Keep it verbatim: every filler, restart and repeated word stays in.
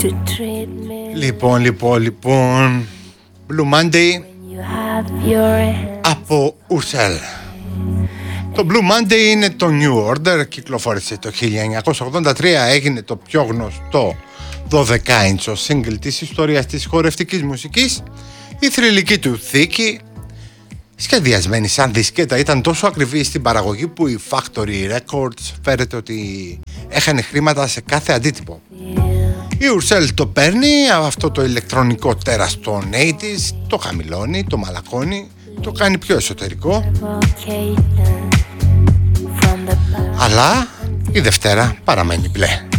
Λοιπόν, λοιπόν, λοιπόν Blue Monday από Ουρσέλ. Το Blue Monday είναι το New Order, κυκλοφόρησε το χίλια εννιακόσια ογδόντα τρία, έγινε το πιο γνωστό δώδεκα ίντσο single της ιστορίας της χορευτικής μουσικής. Η θρυλική του θήκη, σχεδιασμένη σαν δισκέτα, ήταν τόσο ακριβή στην παραγωγή που η Factory Records φέρεται ότι έχανε χρήματα σε κάθε αντίτυπο. Η Ουρσέλ το παίρνει αυτό το ηλεκτρονικό τέρας των ογδόντα, το χαμηλώνει, το μαλακώνει, το κάνει πιο εσωτερικό. Αλλά η Δευτέρα παραμένει μπλε.